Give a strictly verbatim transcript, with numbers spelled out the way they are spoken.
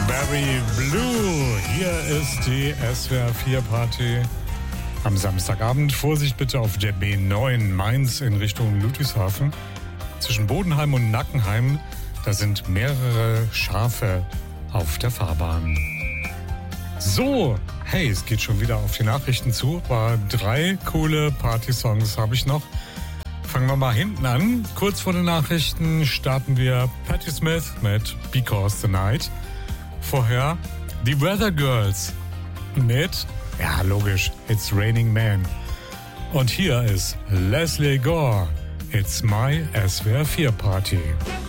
Very Blue. Hier ist die S W R vier Party am Samstagabend. Vorsicht bitte auf der B neun Mainz in Richtung Ludwigshafen. Zwischen Bodenheim und Nackenheim, da sind mehrere Schafe auf der Fahrbahn. So, hey, es geht schon wieder auf die Nachrichten zu. Aber drei coole Party-Songs habe ich noch. Fangen wir mal hinten an. Kurz vor den Nachrichten starten wir Patti Smith mit Because the Night. Vorher die Weather Girls mit, ja logisch, It's Raining Man. Und hier ist Leslie Gore, It's My S W R vier Party.